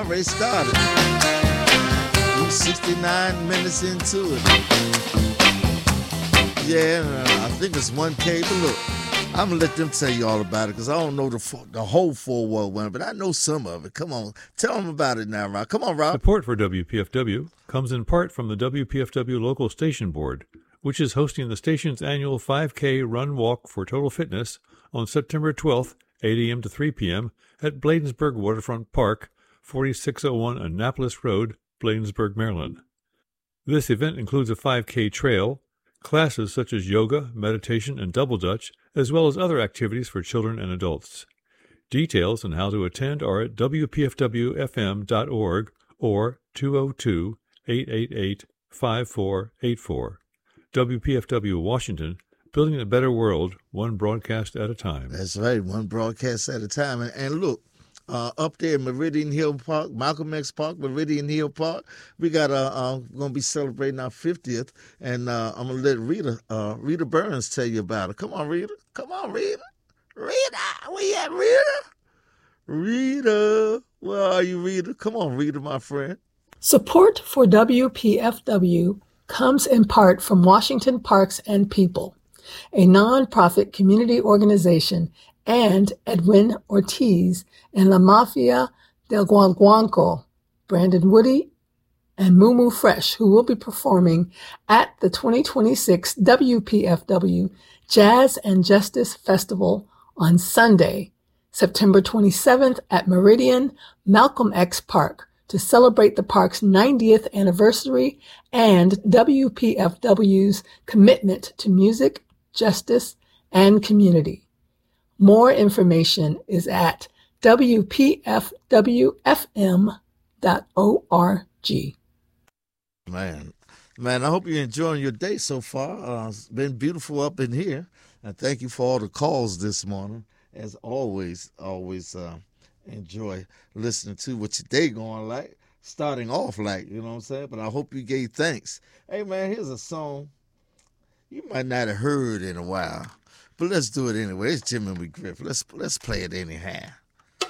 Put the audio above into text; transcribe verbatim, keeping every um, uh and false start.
Already started. We're sixty-nine minutes into it. Yeah, uh, I think it's one K, but look, I'm going to let them tell you all about it because I don't know the fo- the whole four world one, but I know some of it. Come on, tell them about it now, Rob. Come on, Rob. Support for W P F W comes in part from the W P F W Local Station Board, which is hosting the station's annual five K Run Walk for Total Fitness on September twelfth, eight a.m. to three p.m. at Bladensburg Waterfront Park, forty-six oh one Annapolis Road, Bladensburg, Maryland. This event includes a five K trail, classes such as yoga, meditation, and double dutch, as well as other activities for children and adults. Details on how to attend are at w p f w f m dot org or two oh two, eight eight eight, five four eight four. W P F W Washington, building a better world, one broadcast at a time. That's right, one broadcast at a time. And, and look, uh, up there in Meridian Hill Park, Malcolm X Park, Meridian Hill Park, we got uh, uh going to be celebrating our fiftieth, and uh, I'm going to let Rita uh, Rita Burns tell you about it. Come on, Rita. Come on, Rita. Rita, where you at, Rita? Rita, where are you, Rita? Come on, Rita, my friend. Support for W P F W comes in part from Washington Parks and People, a nonprofit community organization, and Edwin Ortiz and La Mafia del Guaguanco, Brandon Woody, and Moo Fresh, who will be performing at the twenty twenty-six W P F W Jazz and Justice Festival on Sunday, September twenty-seventh at Meridian Malcolm X Park to celebrate the park's ninetieth anniversary and W P F W's commitment to music, justice, and community. More information is at w p f w f m dot org. Man, man, I hope you're enjoying your day so far. Uh, it's been beautiful up in here. And thank you for all the calls this morning. As always, always uh, enjoy listening to what your day going like, starting off like, you know what I'm saying? But I hope you gave thanks. Hey, man, here's a song you might not have heard in a while. But let's do it anyway. It's Jimmy McGriff. Let's let's play it anyhow.